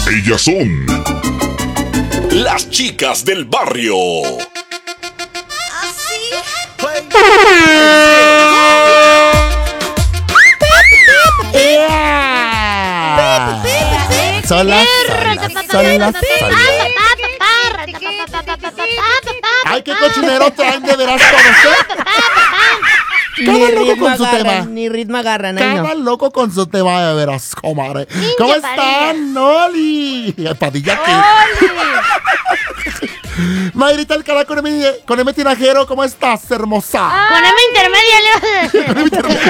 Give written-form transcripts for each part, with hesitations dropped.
Ellas son las chicas del barrio. ¿Así? Son las. Ay, qué cochinero traen de veras todos, Ni ritmo agarran, ni ritmo agarran. Cada loco con su tema de veras, comadre. ¿Cómo están, Noli? Padilla aquí. Mayrita Alcalá con M Tinajero, ¿cómo estás, hermosa? Con M intermedia.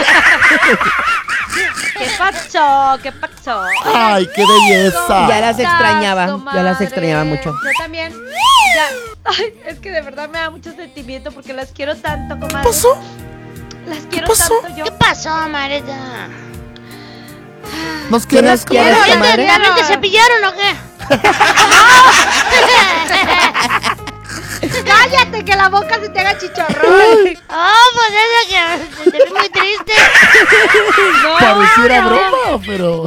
¿Qué pasó? ¿Qué pasó? Ay, qué belleza. Ya las extrañaba mucho. Yo también. Ay, es que de verdad me da mucho sentimiento porque las quiero tanto, comadre. ¿Qué pasó? Las quiero pasó? tanto yo. ¿Qué pasó, Marita? ¿Nos quieres, quieres, comadre? comadre? ¿También te cepillaron o qué? ¡Cállate, que la boca se te haga chicharrón! Oh, pues es que te vi muy triste. Pareciera broma, pero...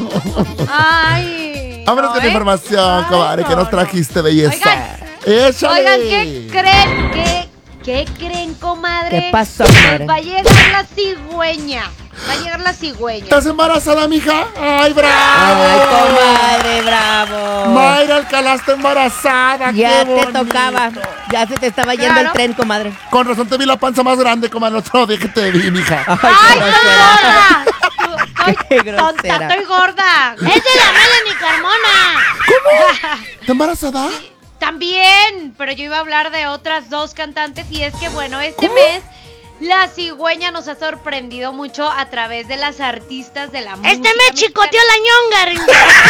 Ay. Vámonos con la información, comadre, que nos trajiste, belleza. ¡Échale! Oigan, ¿qué creen? ¿Qué creen, comadre? ¿Qué pasó, Pues comadre? va a llegar la cigüeña. ¿Estás embarazada, mija? ¡Ay, bravo! Ay, comadre, bravo. Mayra Alcalá está embarazada. Ya qué te bonito. tocaba. Ya se te estaba yendo Claro. el tren, comadre. Con razón te vi la panza más grande, comadre, el otro día que te vi, mija. ¡Ay, qué estoy gorda! Qué Estoy tonta, grosera. estoy gorda. Es de la Melanie Carmona. ¿Está embarazada? También, pero yo iba a hablar de otras dos cantantes y es que bueno, este mes la cigüeña nos ha sorprendido mucho a través de las artistas de la música. Este me chicoteó la ñonga.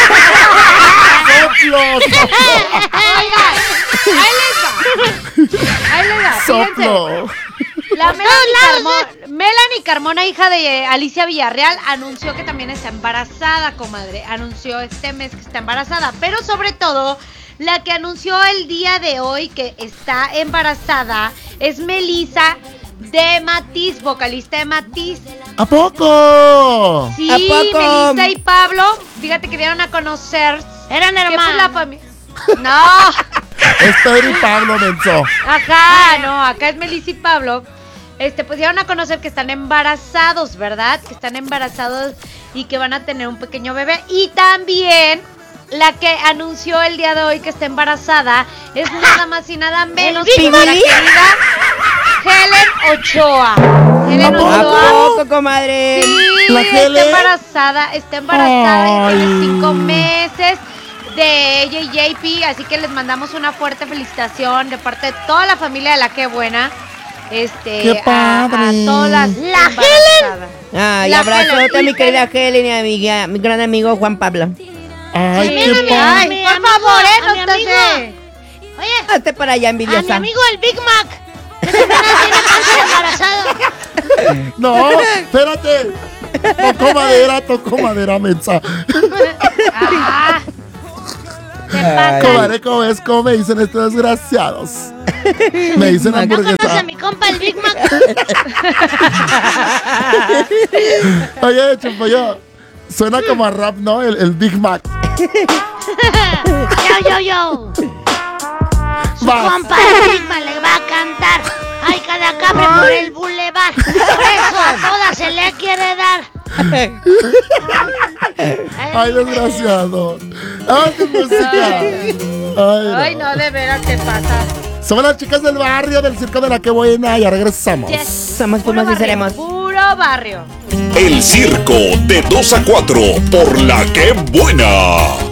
¡Soplo! Oigan, ahí les va. Fíjense. ¡Soplo! La Melanie Carmona, hija de Alicia Villarreal, anunció que también está embarazada, comadre. Anunció este mes que está embarazada, pero sobre todo la que anunció el día de hoy que está embarazada es Melissa de Matiz, vocalista de Matiz. ¿A poco? Sí, ¿A poco? Melissa y Pablo, fíjate que dieron a conocer. Eran que pues la hermanos. familia. No, Esther y Pablo, menso. acá no, acá es Melissa y Pablo. Pues dieron a conocer que están embarazados, ¿verdad? Que están embarazados y que van a tener un pequeño bebé. Y también la que anunció el día de hoy que está embarazada es nada más y nada menos que la querida Helen Ochoa. Helen ¿A Ochoa. poco, comadre? Sí, ¿La Helen? está embarazada y tiene Ay. 5 meses de ella y JP, así que les mandamos una fuerte felicitación de parte de toda la familia de La Qué Buena. ¡Qué a padre! todas las ¿La embarazadas. Ay, La abrazote a mi Helen. querida Helen y a mi gran amigo Juan Pablo. ¡Ay, Sí, qué ay, padre! por amigo, favor, a mi no te amigo. sé. Oye, Hazte para allá, a mi envidiosa. amigo el Big Mac. Que también tiene cáncer embarazado. ¡No! ¡Espérate! Tocó madera, mensa. Ah, ¿qué Ay. pasa? Comadre, ¿cómo es? ¿Cómo me dicen estos desgraciados? Me dicen ¿No conoce a hamburguesa. mi compa el Big Mac? Oye, Chumpollo, suena como a rap, ¿no? El Big Mac. Yo. Su Vas. compa el Big Mac le va a cantar. Ay, cada cabra por el bulevar. Por eso a todas se le quiere dar. Ay, desgraciado. ¡Ay, qué música! Ay, no, de veras, ¿qué pasa? Somos las chicas del barrio del Circo de La Qué Buena. Ya regresamos. Somos Puro pumas y barrio, seremos. puro barrio. El circo de 2 a 4 por La Qué Buena.